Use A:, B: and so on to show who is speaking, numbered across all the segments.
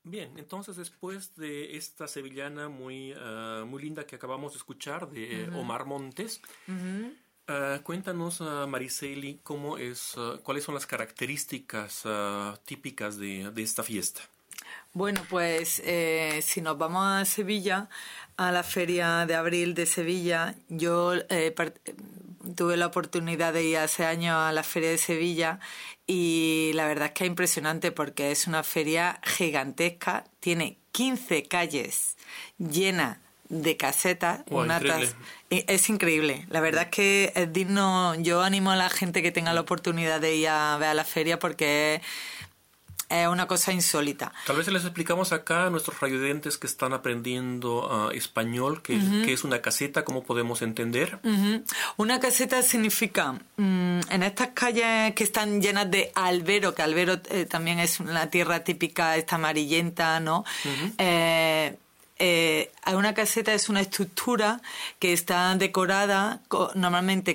A: Bien, entonces después de esta sevillana muy linda que acabamos de escuchar de Omar Montes, cuéntanos, Mariceli, cuáles son las características típicas de esta fiesta.
B: Bueno, pues si nos vamos a Sevilla, a la Feria de Abril de Sevilla, yo tuve la oportunidad de ir hace años a la Feria de Sevilla y la verdad es que es impresionante porque es una feria gigantesca, tiene 15 calles llenas de casetas. Es increíble, la verdad es que es digno. Yo animo a la gente que tenga la oportunidad de ir a ver a la feria porque es una cosa insólita.
A: Tal vez les explicamos acá a nuestros radioyentes que están aprendiendo español, qué es una caseta, cómo podemos entender.
B: Una caseta significa, en estas calles que están llenas de albero, que albero también es una tierra típica, esta amarillenta, ¿no? Una caseta es una estructura que está decorada normalmente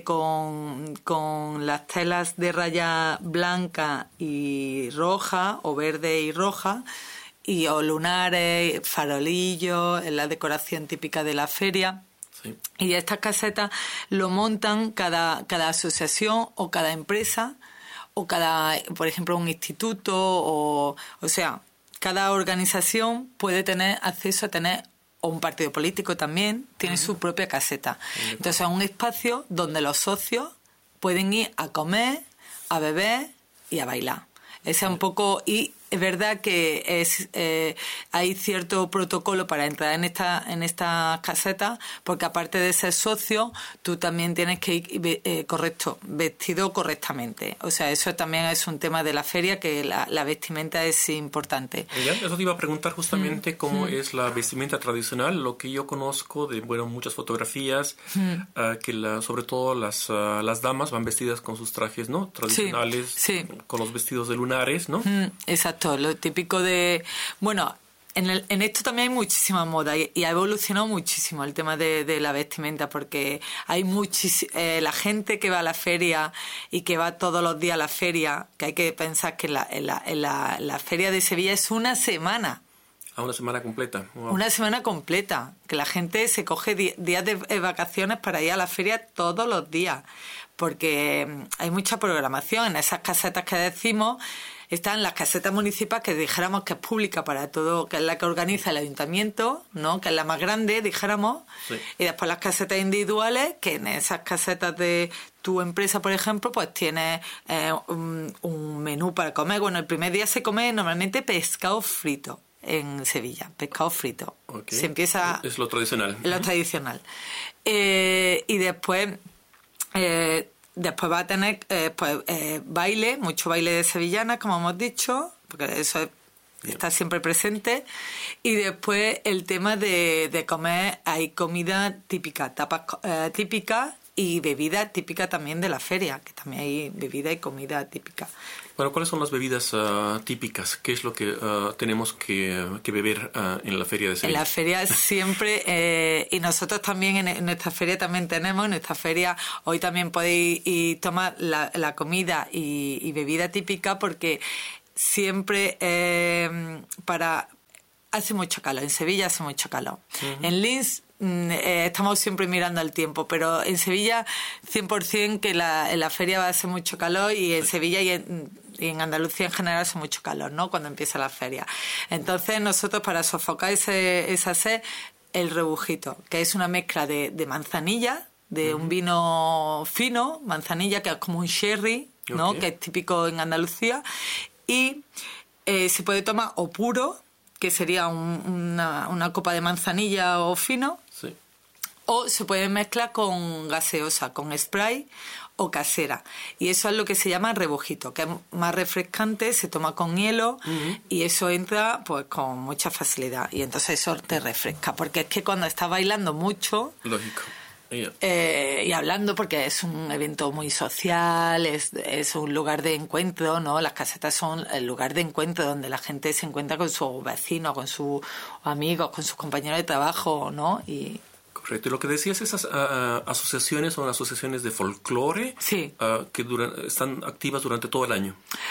B: con las telas de raya blanca y roja o verde y roja o lunares, farolillos, es la decoración típica de la feria.
A: Sí.
B: Y estas casetas lo montan cada asociación o cada empresa o por ejemplo, un instituto o sea, cada organización puede tener acceso a tener, o un partido político también, tiene su propia caseta. Entonces es un espacio donde los socios pueden ir a comer, a beber y a bailar. Ese es un poco, y es verdad que hay cierto protocolo para entrar en esta caseta, porque aparte de ser socio, tú también tienes que ir vestido correctamente. O sea, eso también es un tema de la feria, que la vestimenta es importante.
A: Eso te iba a preguntar justamente cómo es la vestimenta tradicional. Lo que yo conozco de muchas fotografías, que sobre todo las damas van vestidas con sus trajes, ¿no? Tradicionales,
B: sí.
A: Con los vestidos de lunares, ¿no?
B: Exacto, lo típico de... Bueno, en esto también hay muchísima moda y ha evolucionado muchísimo el tema de la vestimenta, porque hay la gente que va a la feria y que va todos los días a la feria, que hay que pensar que la feria de Sevilla es una semana.
A: Una semana completa. Wow.
B: Una semana completa, que la gente se coge días de vacaciones para ir a la feria todos los días, porque hay mucha programación. En esas casetas que decimos están las casetas municipales, que dijéramos que es pública para todo, que es la que organiza el ayuntamiento, ¿no? Que es la más grande, dijéramos.
A: Sí.
B: Y después las casetas individuales, que en esas casetas de tu empresa, por ejemplo, pues tienes un menú para comer. Bueno, el primer día se come normalmente pescado frito en Sevilla, pescado frito.
A: Okay.
B: Se empieza...
A: Es lo tradicional.
B: Lo tradicional. Y después... Después va a tener baile, mucho baile de sevillanas, como hemos dicho, porque eso está siempre presente. Y después el tema de comer, hay comida típica, tapas típicas y bebida típica también de la feria, que también hay bebida y comida típica.
A: Bueno, ¿cuáles son las bebidas típicas? ¿Qué es lo que tenemos que beber en la feria de Sevilla?
B: En la feria siempre, y nosotros también en nuestra feria también tenemos, en nuestra feria hoy también podéis ir tomar la comida y bebida típica, porque siempre hace mucho calor, en Sevilla hace mucho calor. En Linz estamos siempre mirando al tiempo, pero en Sevilla 100% que en la feria va a hacer mucho calor, y en Sevilla y en Andalucía en general hace mucho calor, ¿no? Cuando empieza la feria. Entonces nosotros, para sofocar esa sed, el rebujito, que es una mezcla de manzanilla, de un vino fino, manzanilla, que es como un sherry, ¿no? Okay. Que es típico en Andalucía, y se puede tomar o puro, que sería una copa de manzanilla o fino,
A: sí.
B: O se puede mezclar con gaseosa, con spray o casera. Y eso es lo que se llama rebujito, que es más refrescante, se toma con hielo, y eso entra pues con mucha facilidad. Y entonces eso te refresca, porque es que cuando estás bailando mucho...
A: Lógico.
B: Y hablando, porque es un evento muy social, es un lugar de encuentro, ¿no? Las casetas son el lugar de encuentro donde la gente se encuentra con sus vecinos, con sus amigos, con sus compañeros de trabajo, ¿no?
A: Correcto. Y lo que decías, esas asociaciones son asociaciones de folclore,
B: sí.
A: Que están activas durante todo el año.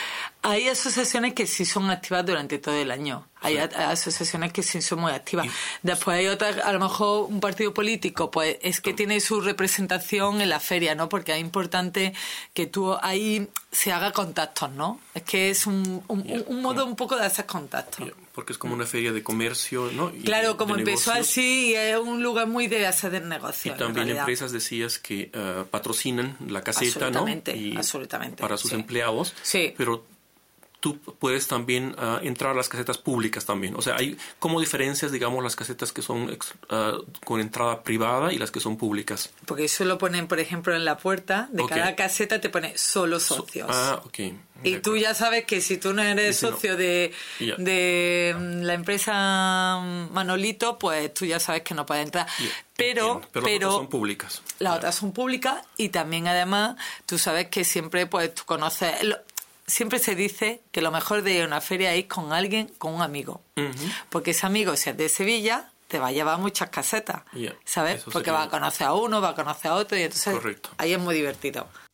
B: Hay asociaciones que sí son activas durante todo el año. Hay asociaciones que sí son muy activas. Después hay otras, a lo mejor un partido político, pues es que tiene su representación en la feria, ¿no? Porque es importante que tú ahí se haga contactos, ¿no? Es que es un modo un poco de hacer contactos.
A: Porque es como una feria de comercio, ¿no?
B: Claro, como empezó así, es un lugar muy de hacer negocios.
A: Y también empresas, decías, que patrocinan la caseta, ¿no?
B: Absolutamente.
A: Para sus empleados.
B: Sí.
A: Pero tú puedes también entrar a las casetas públicas también. O sea, hay como diferencias, digamos, las casetas que son con entrada privada y las que son públicas.
B: Porque eso lo ponen, por ejemplo, en la puerta de cada caseta, te pone solo socios.
A: Ok.
B: Y tú ya sabes que si tú no eres socio de la empresa Manolito, pues tú ya sabes que no puedes entrar. Pero
A: las otras son públicas.
B: Las otras son públicas y también, además, tú sabes que siempre pues tú conoces... Siempre se dice que lo mejor de ir a una feria es ir con alguien, con un amigo. Porque ese amigo, si es de Sevilla, te va a llevar muchas casetas, ¿sabes? Porque va a conocer a uno, va a conocer a otro y entonces ahí es muy divertido.